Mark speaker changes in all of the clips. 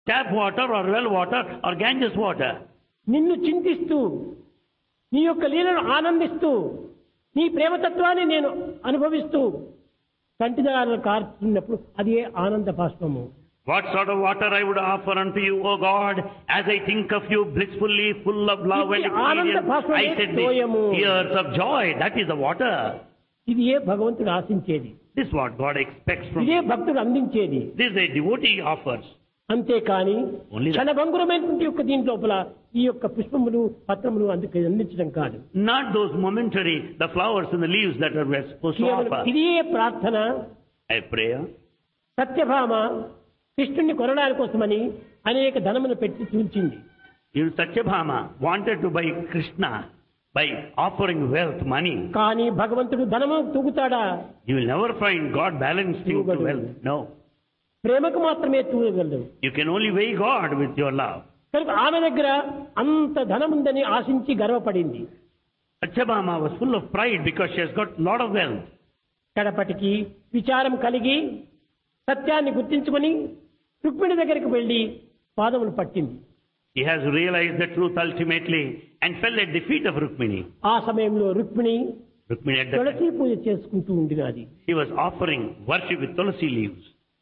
Speaker 1: tap water or well water or Ganges water.
Speaker 2: నిన్ను చింతిస్తూ నీ యొక్క లీలను ఆనందిస్తూ నీ ప్రేమతత్వాన్ని నేను అనుభవిస్తూ కంటిదారులు కార్చున్నప్పుడు అది ఆనంద బాష్పము.
Speaker 1: What sort of water I would offer unto you, O God, as I think of you blissfully, full of love and experience. I said the tears of joy, that is the water.
Speaker 2: ఇది భగవంతుడు ఆశించేది.
Speaker 1: This is what God expects from
Speaker 2: ఇదే
Speaker 1: you.
Speaker 2: భక్తుడు అందించేది.
Speaker 1: This is a devotee offers.
Speaker 2: అంతేకాని క్షణభంగురమైనటువంటి యొక్క దీని లోపల ఈ యొక్క పుష్పములు పత్రములు అందుకు అందించడం కాదు.
Speaker 1: Not those momentary, the flowers and the leaves that are supposed to offer.
Speaker 2: ఇదే ప్రార్థన.
Speaker 1: A prayer.
Speaker 2: సత్యభామ కృష్ణుని కొనడానికి కోసమని అనేక ధనమును పెట్టి చూచింది.
Speaker 1: Satyabhama wanted to buy Krishna by offering wealth, money.
Speaker 2: కానీ భగవంతుడు ధనము తూగుతాడా?
Speaker 1: You will never find God balanced you to wealth. No.
Speaker 2: ప్రేమకు మాత్రమే తూగగలడు.
Speaker 1: You can only weigh God with your love.
Speaker 2: కనుక ఆమె దగ్గర అంత ధనముందని ఆశించి గర్వపడింది.
Speaker 1: Satyabhama was full of pride because she has got a lot of wealth.
Speaker 2: కడపటికి విచారం కలిగి సత్యాన్ని గుర్తించుకొని రుక్మిణి దగ్గరికి వెళ్లి పాదములు పట్టింది.
Speaker 1: He has realized the truth ultimately and fell at the feet of Rukmini.
Speaker 2: ఆ సమయంలో రుక్మిణి
Speaker 1: at that
Speaker 2: తులసి పూజ చేసుకుంటూ ఉండినది.
Speaker 1: He was offering worship with tulsi leaves.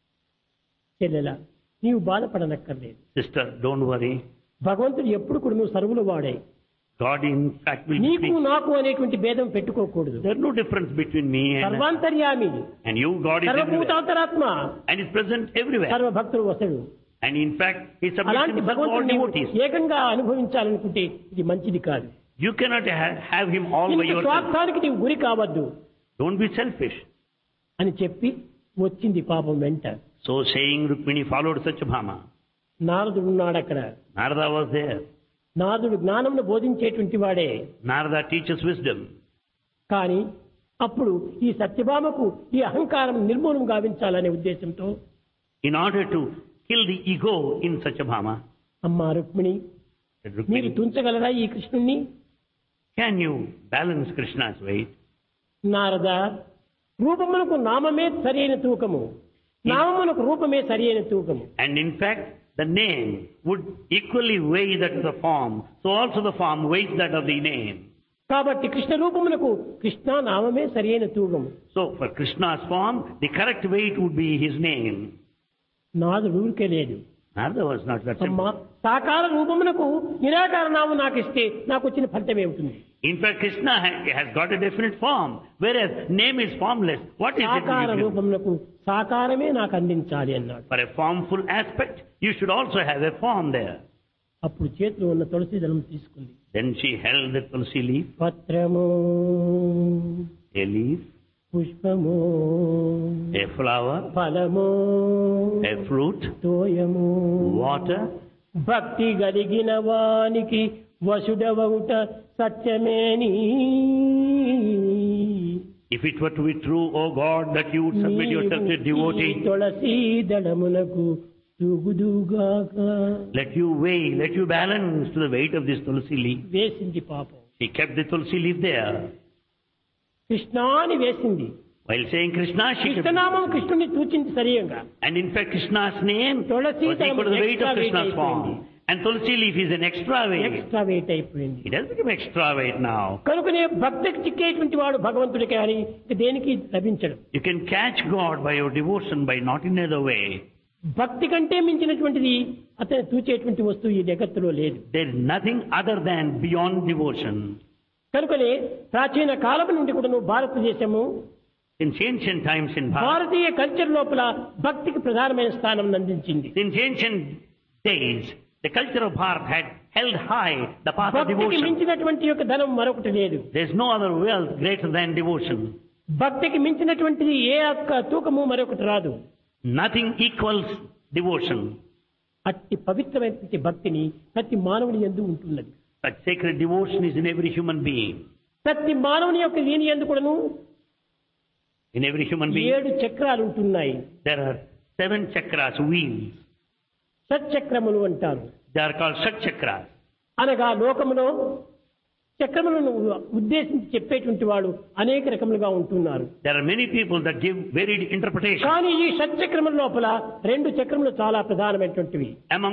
Speaker 2: చెల్లెల నీవు బాధపడనక్కర్లేదు.
Speaker 1: Sister, don't worry.
Speaker 2: భగవంతుడు ఎప్పుడు కూడా నువ్వు సర్వుల వాడే.
Speaker 1: God in fact will
Speaker 2: నీకు నాకు అనేటువంటి భేదం పెట్టుకోకూడదు.
Speaker 1: There is no difference between me
Speaker 2: సర్వాంతర్యామి
Speaker 1: and you. God is
Speaker 2: సర్వభూతాంతరాత్మ
Speaker 1: and is present everywhere.
Speaker 2: సర్వ భక్తులు వసడు.
Speaker 1: And in fact, he submits to all devotees.
Speaker 2: ఏకంగా అనుభవించాలనుకుంటే ఇది మంచిది కాదు.
Speaker 1: You cannot have him all by yourself.
Speaker 2: స్వార్థానికి నీవు గురి కావద్దు.
Speaker 1: Don't be selfish.
Speaker 2: అని చెప్పి వచ్చింది పాపం వెంట.
Speaker 1: So saying, Rukmini followed Satyabhama.
Speaker 2: నారదుడు ఉన్నాడు అక్కడ.
Speaker 1: Narada was there.
Speaker 2: నారదుడు జ్ఞానంను బోధించేటువంటి వాడే.
Speaker 1: Narada teaches wisdom.
Speaker 2: కానీ అప్పుడు ఈ సత్యభామకు ఈ అహంకారం నిర్మూలన గావించాలనే ఉద్దేశంతో
Speaker 1: in order to kill the ego in Satyabhama,
Speaker 2: అమ్మా రుక్మిణి మీరు తుంచగలరా ఈ కృష్ణుణ్ణి?
Speaker 1: Can you balance Krishna's weight?
Speaker 2: Narada రూపమునకు నామమే సరైన తూకము, నామమునకు రూపమే సరైన తూకము.
Speaker 1: And in fact, the name would equally weigh that of the form. So also the form weighs that of the name.
Speaker 2: కాబట్టి కృష్ణ రూపమునకు కృష్ణ నామమే సరైన తూకము.
Speaker 1: So for Krishna's form, the correct weight would be his name.
Speaker 2: నాదుడు ఊరికే లేదు.
Speaker 1: Narada was not that
Speaker 2: అమ్మా
Speaker 1: simple.
Speaker 2: సాకార రూపమునకు నిరాకార నామం నాకు ఇస్తే నాకు వచ్చిన ఫలితం ఏమిటి?
Speaker 1: In fact, Krishna has got a definite form, whereas name is formless. What is it?
Speaker 2: సాకార రూపమునకు సాకారమే నాకు అందించాలి అన్నాడు.
Speaker 1: For a formful aspect, you should also have a form there.
Speaker 2: అప్పుడు చేతిలో ఉన్న తులసి దళం తీసుకుంది.
Speaker 1: Then she held the tulsi leaf.
Speaker 2: పత్రము,
Speaker 1: A leaf.
Speaker 2: పుష్పము,
Speaker 1: A flower.
Speaker 2: ఫలము,
Speaker 1: A fruit.
Speaker 2: తోయము,
Speaker 1: Water.
Speaker 2: భక్తి కలిగిన వానికి వసుడవవుట సత్యమేని.
Speaker 1: If it were to be true, O God, that you would submit yourself to a devotee,
Speaker 2: Tulasi దళమునకు తూగుదుగాక.
Speaker 1: let you weigh, let you balance to the weight of this tulsi leaf.
Speaker 2: వేసింది పాపం.
Speaker 1: She kept the tulsi leaf there.
Speaker 2: కృష్ణాని వేసింది.
Speaker 1: While saying Krishna, she kept
Speaker 2: కృష్ణనామం కృష్ణుని తూచింది సరియంగా.
Speaker 1: And in fact, Krishna's name was
Speaker 2: Tulasi
Speaker 1: equal to the weight of
Speaker 2: extra
Speaker 1: Krishna's
Speaker 2: weight
Speaker 1: form.
Speaker 2: అయిపోయింది.
Speaker 1: And tulsi leaf is an extra weight.
Speaker 2: Extra wait అయిపోయింది.
Speaker 1: It has become extra weight now.
Speaker 2: కనుకనే భక్తికి చిక్కేటువంటి వాడు భగవంతుడి కానీ దేనికి లభించడు.
Speaker 1: You can catch God by your devotion, by not in other way.
Speaker 2: భక్తి కంటే మించినటువంటిది అతను తూచేటువంటి వస్తువు ఈ జగత్తులో లేదు.
Speaker 1: There is nothing other than beyond devotion.
Speaker 2: కనుకనే ప్రాచీన కాలం నుండి కూడా భారతదేశము
Speaker 1: Since ancient times in Bharat,
Speaker 2: Bharatiya culture లోపల భక్తికి ప్రధానమైన స్థానం అందించింది.
Speaker 1: since ancient days, the culture of Bharat had held high the path of
Speaker 2: భక్తికి
Speaker 1: devotion.
Speaker 2: మించినటువంటి యొక్క ధనం మరొకటి లేదు.
Speaker 1: There is no other wealth greater than devotion.
Speaker 2: భక్తికి మించినటువంటిది ఏ యొక్క తూకము మరొకటి రాదు.
Speaker 1: Nothing equals devotion.
Speaker 2: అట్టి పవిత్రమైనటువంటి భక్తిని ప్రతి మానవుని యందు ఉంటున్నది.
Speaker 1: Such sacred devotion is in every human being.
Speaker 2: ప్రతి మానవుని యొక్క దీని యందు కూడాను
Speaker 1: In every human being,
Speaker 2: 7 చక్రాలు ఉంటున్నాయి.
Speaker 1: there are 7 chakras, wheels.
Speaker 2: షట్చక్రములు అంటారు.
Speaker 1: They are called Shat chakras.
Speaker 2: అనగా లోకములో చక్రములను ఉద్దేశించి చెప్పేటువంటి వాడు అనేక రకములుగా ఉంటున్నారు.
Speaker 1: There are many people that give varied interpretations.
Speaker 2: కానీ ఈ షట్చక్రముల లోపల 2 చక్రములు చాలా ప్రధానమైనటువంటివి.
Speaker 1: Among